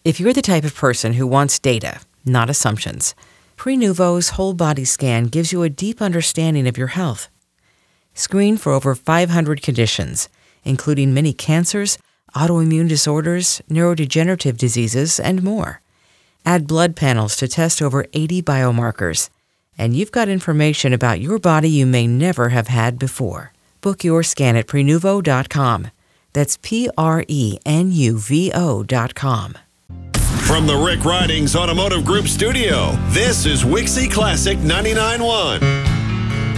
If you're the type of person who wants data, not assumptions, Prenuvo's whole body scan gives you a deep understanding of your health. Screen for over 500 conditions, including many cancers, autoimmune disorders, neurodegenerative diseases, and more. Add blood panels to test over 80 biomarkers, and you've got information about your body you may never have had before. Book your scan at Prenuvo.com. That's Prenuvo.com. From the Rick Ridings Automotive Group studio, this is Wixie Classic 99.1.